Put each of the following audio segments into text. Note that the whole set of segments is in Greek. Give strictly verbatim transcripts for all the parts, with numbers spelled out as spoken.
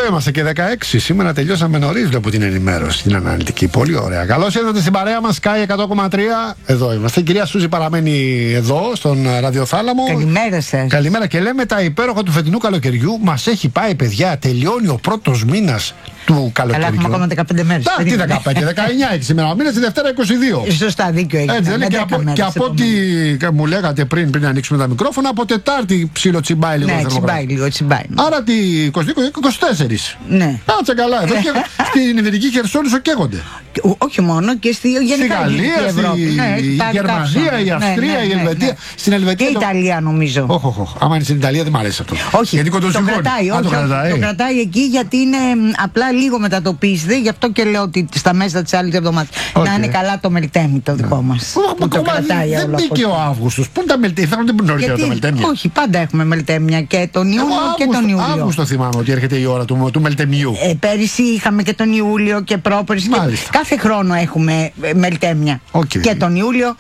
είμαστε και δεκαέξι. Σήμερα τελειώσαμε νωρίς, βλέπω την ενημέρωση, την αναλυτική. Πολύ ωραία. Καλώς ήρθατε στην παρέα μας, Sky εκατό κόμμα τρία. Εδώ είμαστε. Η κυρία Σούζη παραμένει εδώ, στον ραδιοθάλαμο. Καλημέρα σας. Καλημέρα. Και λέμε τα υπέροχα του φετινού καλοκαιριού. Μας έχει πάει, παιδιά. Τελειώνει ο πρώτος μήνας του καλοκαιριού. Αλλά έχουμε ακόμα δεκαπέντε μέρες. Τα, τι δεκαπέντε, δεκαεννιά έχει σήμερα ο μήνας, τη Δευτέρα είκοσι δύο. Σωστά, δίκιο έχει. Έτσι, και από, και από ό,τι μου λέγατε πριν, πριν ανοίξουμε τα μικρόφωνα, από Τετάρτη ψήλο τσιμπάει λίγο. Ναι, τσιμπάει λίγο, τσιμπάει. Άρα τη είκοσι δύο είκοσι τέσσερα. Ναι. Κάτσε καλά. Εδώ και στην Ινδική Χερσόνησο καίγονται. Όχι μόνο, και στη γενικά στη Γαλλία, στη ναι, Γερμανία, η Αυστρία, ναι, ναι, η Ελβετία. Ναι. Στην Ελβετία. Και η Ιταλία, νομίζω. Όχι, όχι, όχι. Άμα είναι στην Ιταλία δεν μ' αρέσει αυτό. Όχι, γιατί το κρατάει, όχι, το κρατάει. Το κρατάει εκεί γιατί είναι απλά λίγο μετατοπίζεται. Γι' αυτό και λέω ότι στα μέσα τη άλλη εβδομάδα okay. να είναι καλά το μελτέμι το δικό μα. Που το κρατάει. Δεν μπήκε ο Αύγουστος. Πού είναι τα μελτέμια, θα δεν μπορούν να τα μελτέμια. Όχι, πάντα έχουμε μελτέμια και τον Ιούλιο και τον Ιούλιο. Αύγουστο θυμάμαι ότι έρχεται η ώρα του μελτεμιού. Πέρυσι είχαμε και τον Ιούλιο και πρόπερσι. Κάθε χρόνο έχουμε μελτέμια. Και τον Ιούλιο.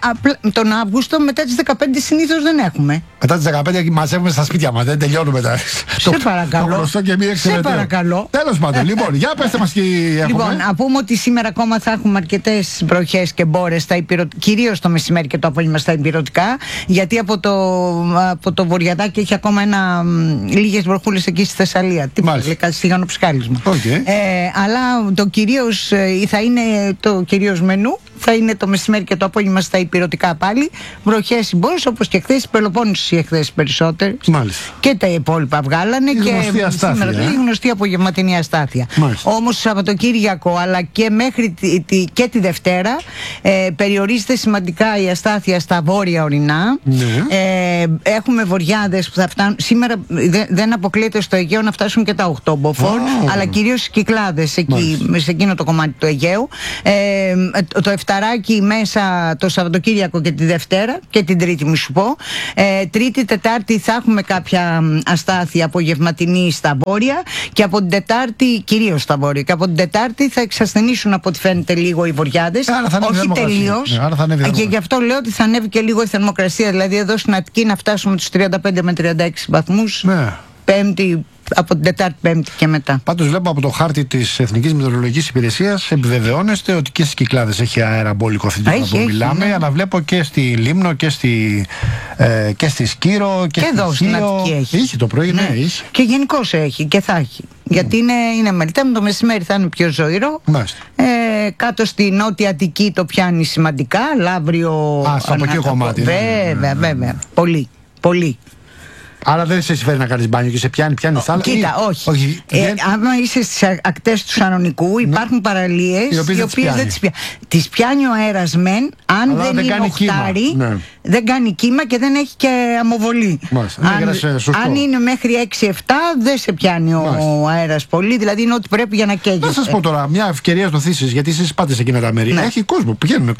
Τον Αύγουστο μετά τις δεκαπέντε συνήθως δεν έχουμε. Μετά τις δεκαπέντε μαζεύουμε στα σπίτια μας, δεν τελειώνουμε τα. Σε παρακαλώ. Σε παρακαλώ. Τέλος πάντων, λοιπόν, για πέστε μας τι έχουμε. Λοιπόν, να πούμε ότι σήμερα ακόμα θα έχουμε αρκετές βροχές και μπόρες, κυρίως το μεσημέρι και το απόγευμα στα υπηρετικά, γιατί από το, από το βορειαδάκι έχει ακόμα ένα, λίγες βροχούλες εκεί στη Θεσσαλία. Τίποτα, στιγανοψυχάλισμα. Okay. Ε, αλλά το κυρίως, θα είναι το κυρίως μενού. Θα είναι το μεσημέρι και το απόγευμα στα υπηρετικά πάλι. Βροχές συμπόρες, όπως και χθες, Πελοπόννησος οι χθες περισσότερες. Μάλιστα. Και τα υπόλοιπα βγάλανε. Η και γνωστή αστάθεια. Σήμερα, Ε? η γνωστή απογευματινή αστάθεια. Όμως το Σαββατοκύριακο, αλλά και μέχρι τη, τη, και τη Δευτέρα, ε, περιορίζεται σημαντικά η αστάθεια στα βόρεια ορεινά. Ναι. Ε, έχουμε βοριάδες που θα φτάνουν. Σήμερα δε, δεν αποκλείεται στο Αιγαίο να φτάσουν και τα οκτώ μποφόρ, oh. αλλά κυρίως οι Κυκλάδες εκεί, σε εκείνο το κομμάτι του Αιγαίου. Ε, το Φταράκι μέσα το Σαββατοκύριακο και τη Δευτέρα και την Τρίτη, μη σου πω. Ε, τρίτη, Τετάρτη θα έχουμε κάποια αστάθεια απογευματινή στα βόρεια και από την Τετάρτη, κυρίως στα βόρεια, και από την Τετάρτη θα εξασθενήσουν από ό,τι φαίνεται λίγο οι βοριάδες. Όχι τελείως. Ναι, και γι' αυτό λέω ότι θα ανέβει και λίγο η θερμοκρασία. Δηλαδή εδώ στην Αττική να φτάσουμε τους τριάντα πέντε με τριάντα έξι βαθμούς. Ναι. Πέμπτη. Από την Τετάρτη, Πέμπτη και μετά. Πάντως βλέπω από το χάρτη της Εθνικής Μετεωρολογικής Υπηρεσίας επιβεβαιώνεστε ότι και στις Κυκλάδες έχει αέρα μπόλικο αυτή τη στιγμή που μιλάμε, ναι. Αλλά βλέπω και στη Λίμνο και στη, ε, και στη Σκύρο και, και εδώ στην Αττική έχει. Είχε το πρωί, ναι, ναι είχε. Και γενικώς έχει και θα έχει. Mm. Γιατί είναι, είναι μελτέμ, το μεσημέρι θα είναι πιο ζωηρό. Ε, κάτω στη Νότια Αττική το πιάνει σημαντικά. Λαύριο. Α, από εκεί κομμάτι. Βέβαια, ναι, βέβαια. Πολύ. Πολύ. Άρα δεν σε συμφέρει να κάνεις μπάνιο και σε πιάνει, πιάνει θάλασσα. Κοίτα, όχι. όχι ε, δεν... Άμα είσαι στις ακτές του Σανονικού, υπάρχουν ναι. παραλίες οι οποίες, οι οποίες δεν τις πιάνει. Τις πιάνει ο αέρας μεν, αν αλλά δεν, δεν είναι οχτάρι, ναι. δεν κάνει κύμα και δεν έχει και αμοβολή. Αν, αν είναι μέχρι έξι εφτά, δεν σε πιάνει ο, ο αέρας πολύ, δηλαδή είναι ό,τι πρέπει για να καίγεσαι. Να σας πω τώρα, μια ευκαιρία στο θύσεις, γιατί εσείς πάτε σε εκείνα τα μέρη. Ναι. Έχει κόσμο, πηγαίνουμε.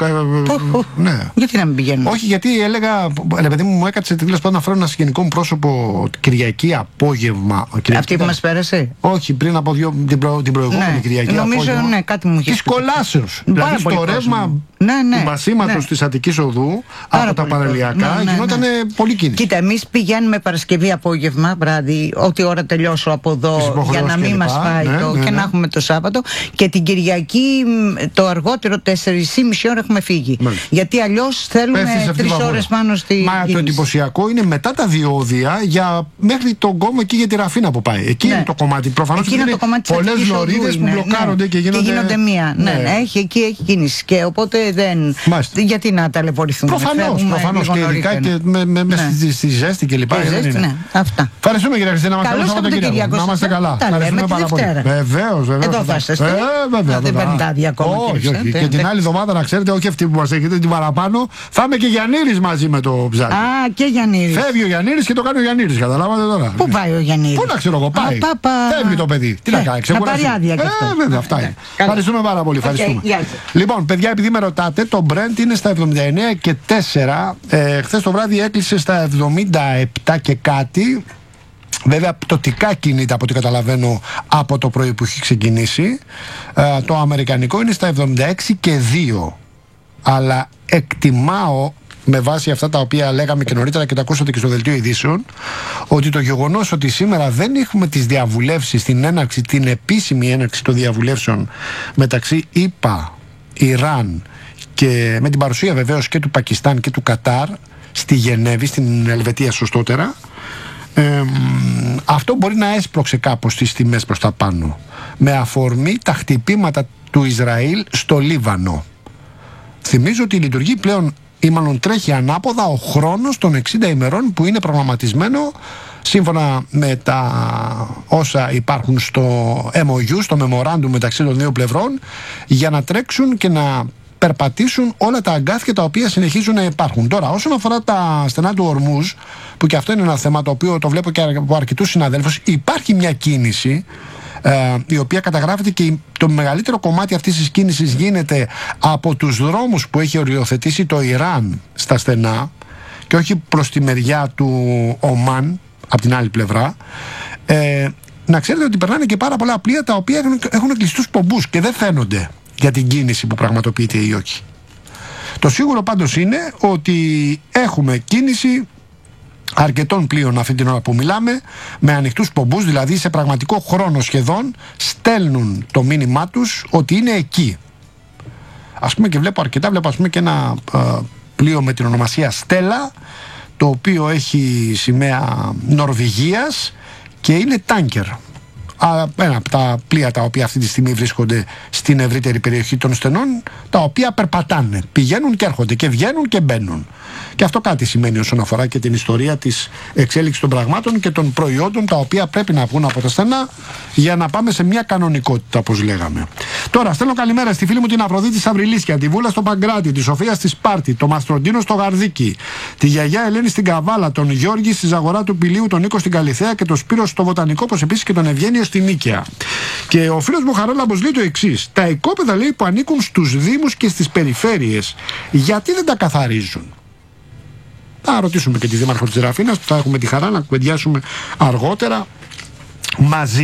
Ναι. Γιατί να μην πηγαίνουμε. Όχι, γιατί έλεγα, ρε παιδί μου, μου έκατσε τέλος πάντων να φέρω ένα συγγενικό μου πρόσωπο Κυριακή απόγευμα. Κυριακή, αυτή που μας πέρασε. Όχι, πριν από δύο, την, προ, την προηγούμενη ναι, Κυριακή. Νομίζω, απόγευμα. Ναι, κάτι μου είχε. Τη κολάσεως. Δηλαδή στο ρεύμα ναι, ναι, του μπασίματος ναι. της Αττικής Οδού πάρα από τα παραλιακά ναι, ναι, γινόταν ναι. πολύ κίνηση. Κοίτα, εμείς πηγαίνουμε Παρασκευή απόγευμα, βράδυ, ό,τι ώρα τελειώσω από εδώ, για να μην μας πάει ναι, το, ναι, και ναι. να έχουμε το Σάββατο. Και την Κυριακή το αργότερο τέσσερις και μισή ώρα έχουμε φύγει. Ναι. Γιατί αλλιώς θέλουμε τρεις ώρες πάνω στη. Μα το εντυπωσιακό είναι μετά τα διόδια για μέχρι τον κόμμα εκεί για τη Ραφίνα που πάει. Εκεί ναι. είναι το κομμάτι. Προφανώς είναι πολλές λωρίδες που μπλοκάρονται ναι. και γίνονται. Και γίνονται μία. Ναι, ναι. Έχει, εκεί έχει κίνηση. Και οπότε δεν. Μάλιστα. Γιατί να ταλαιπωρηθούμε. Προφανώς. Προφανώς και ειδικά και με, με, ναι. στη, στη ζέστη κλπ. Ναι. Αυτά. Ευχαριστούμε κύριε Χριστίνα. Να μας καλώς να είμαστε καλά. Ευχαριστούμε πάρα πολύ. Βεβαίως, βεβαίως. Εδώ θα είστε. Δεν παίρνετε άδεια ακόμα. Όχι, και την άλλη εβδομάδα να ξέρετε, όχι αυτή που μας έχετε την παραπάνω, θα είμαι και Γιαννήρης μαζί με το ψάρι. Α, και Γιαννήρης. Φεύγει ο Γιαννήρης και το κάνει ο Γιαννήρης. Καταλάβατε τώρα. Πού πάει ο Γιαννήρης? Πού να ξέρω εγώ, πάει. Α, πα, πα... Φεύγει το παιδί. Τι ε, να κάνει, ξεκουράσει. Να πάρει άδεια. Ε, βέβαια, αυτά είναι. Ευχαριστούμε πάρα πολύ. Ευχαριστούμε. Okay, λοιπόν, παιδιά, επειδή με ρωτάτε, το Brent είναι στα εβδομήντα εννέα και τέσσερα. Ε, χθες το βράδυ έκλεισε στα εβδομήντα επτά και κάτι. Βέβαια πτωτικά κινείται από ό,τι καταλαβαίνω από το πρωί που έχει ξεκινήσει. Ε, το αμερικανικό είναι στα εβδομήντα έξι και δύο. Αλλά εκτιμάω με βάση αυτά τα οποία λέγαμε και νωρίτερα και τα ακούσατε και στο δελτίο ειδήσεων, ότι το γεγονός ότι σήμερα δεν έχουμε τις διαβουλεύσεις, την έναρξη, την επίσημη έναρξη των διαβουλεύσεων μεταξύ ΗΠΑ, Ιράν και με την παρουσία βεβαίως και του Πακιστάν και του Κατάρ στη Γενέβη, στην Ελβετία σωστότερα, ε, αυτό μπορεί να έσπρωξε κάπως τις τιμές προς τα πάνω, με αφορμή τα χτυπήματα του Ισραήλ στο Λίβανο. Θυμίζω ότι λειτουργεί πλέον ή μάλλον τρέχει ανάποδα ο χρόνος των εξήντα ημερών που είναι προγραμματισμένο σύμφωνα με τα όσα υπάρχουν στο εμ ο γιου, στο Memorandum μεταξύ των δύο πλευρών, για να τρέξουν και να περπατήσουν όλα τα αγκάθια τα οποία συνεχίζουν να υπάρχουν. Τώρα, όσον αφορά τα στενά του Ορμούζ, που και αυτό είναι ένα θέμα το οποίο το βλέπω και από αρκετούς συναδέλφους, υπάρχει μια κίνηση ε, η οποία καταγράφεται και το μεγαλύτερο κομμάτι αυτής της κίνησης γίνεται από τους δρόμους που έχει οριοθετήσει το Ιράν στα στενά και όχι προς τη μεριά του Ομάν από την άλλη πλευρά. Ε, να ξέρετε ότι περνάνε και πάρα πολλά πλοία τα οποία έχουν, έχουν κλειστούς πομπούς και δεν φαίνονται για την κίνηση που πραγματοποιείται ή όχι. Το σίγουρο πάντως είναι ότι έχουμε κίνηση αρκετών πλοίων αυτή την ώρα που μιλάμε, με ανοιχτούς πομπούς, δηλαδή σε πραγματικό χρόνο σχεδόν στέλνουν το μήνυμά τους ότι είναι εκεί. Ας πούμε, και βλέπω αρκετά, βλέπω ας πούμε και ένα ε, πλοίο με την ονομασία Στέλλα, το οποίο έχει σημαία Νορβηγίας και είναι τάνκερ. Ένα από τα πλοία τα οποία αυτή τη στιγμή βρίσκονται στην ευρύτερη περιοχή των στενών, τα οποία περπατάνε, πηγαίνουν και έρχονται και βγαίνουν και μπαίνουν. Και αυτό κάτι σημαίνει όσον αφορά και την ιστορία της εξέλιξης των πραγμάτων και των προϊόντων τα οποία πρέπει να βγουν από τα στενά για να πάμε σε μια κανονικότητα, όπως λέγαμε. Τώρα στέλνω καλημέρα στη φίλη μου την Αφροδίτη Σαβριλίσια, τη Βούλα στο Παγκράτη, τη Σοφία στη Σπάρτη, το Μαστροντίνο στο Γαρδίκι, τη Γιαγιά Ελένη στην Καβάλα, τον Γιώργη στη Ζαγορά του Πηλίου, τον Νίκο στην Καλιθέα και τον Σπύρο στο Βοτανικό, όπως επίσης και τον Ευγένιο στην Νίκαια. Και ο φίλος μου Χαράλαμπος λέει το εξής: τα οικόπεδα, λέει, που ανήκουν στους δήμους και στις περιφέρειες, γιατί δεν τα καθαρίζουν? Θα ρωτήσουμε και τη Δήμαρχο της Ραφίνας, που θα έχουμε τη χαρά να κουβεντιάσουμε αργότερα μαζί.